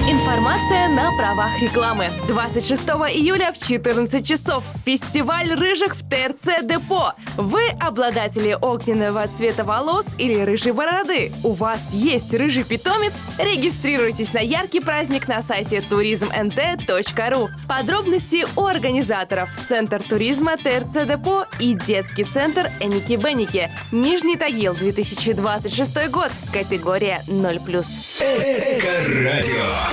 Информация на правах рекламы. 26 июля в 14 часов фестиваль рыжих в ТРЦ Депо. Вы обладатели огненного цвета волос или рыжей бороды? У вас есть рыжий питомец? Регистрируйтесь на яркий праздник на сайте turismnt.ru. Подробности у организаторов: Центр туризма ТРЦ Депо и детский центр Эники-Беники. Нижний Тагил, 2026 год. Категория 0+. Эко-радио.